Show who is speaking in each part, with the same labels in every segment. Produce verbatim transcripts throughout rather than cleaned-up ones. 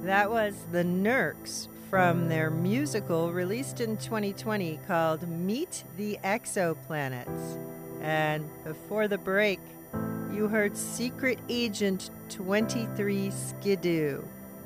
Speaker 1: That was the Nerks from their musical released in twenty twenty called Meet the Exoplanets. And before the break, you heard Secret Agent twenty-three Skidoo.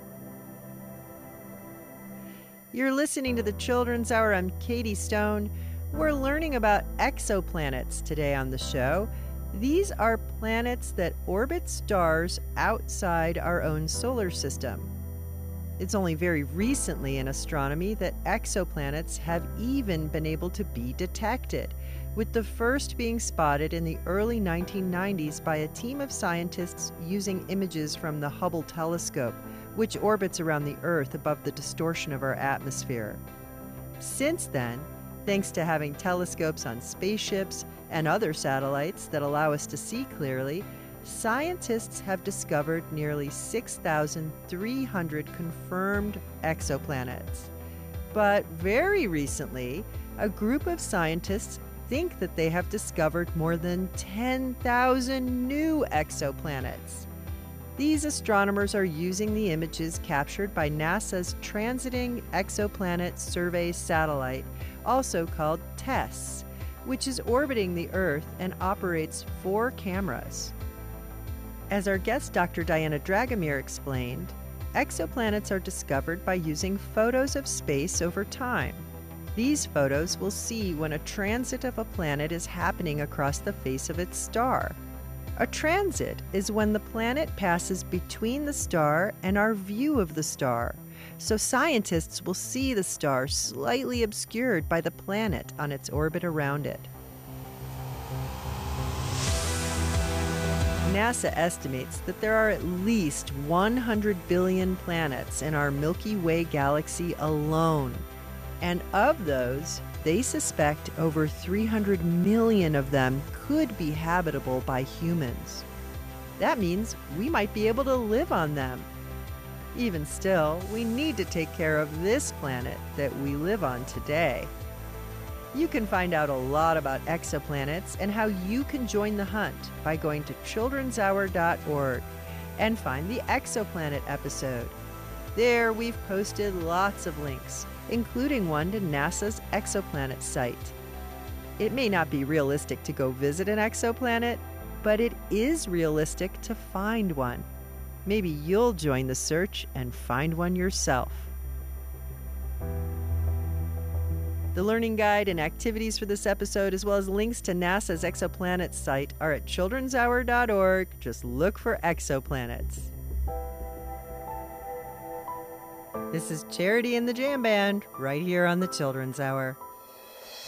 Speaker 1: You're listening to the Children's Hour. I'm Katie Stone. We're learning about exoplanets today on the show. These are planets that orbit stars outside our own solar system. It's only very recently in astronomy that exoplanets have even been able to be detected, with the first being spotted in the early nineteen nineties by a team of scientists using images from the Hubble telescope, which orbits around the Earth above the distortion of our atmosphere. Since then, thanks to having telescopes on spaceships and other satellites that allow us to see clearly, scientists have discovered nearly six thousand three hundred confirmed exoplanets. But very recently, a group of scientists think that they have discovered more than ten thousand new exoplanets. These astronomers are using the images captured by NASA's Transiting Exoplanet Survey satellite, also called TESS, which is orbiting the Earth and operates four cameras. As our guest Doctor Diana Dragomir explained, exoplanets are discovered by using photos of space over time. These photos will see when a transit of a planet is happening across the face of its star. A transit is when the planet passes between the star and our view of the star, so scientists will see the star slightly obscured by the planet on its orbit around it. NASA estimates that there are at least one hundred billion planets in our Milky Way galaxy alone. And of those, they suspect over three hundred million of them could be habitable by humans. That means we might be able to live on them. Even still, we need to take care of this planet that we live on today. You can find out a lot about exoplanets and how you can join the hunt by going to children's hour dot org and find the exoplanet episode. There we've posted lots of links, including one to NASA's exoplanet site. It may not be realistic to go visit an exoplanet, but it is realistic to find one. Maybe you'll join the search and find one yourself. The learning guide and activities for this episode, as well as links to NASA's exoplanet site, are at children's hour dot org. Just look for exoplanets. This is Charity and the Jam Band, right here on the Children's Hour.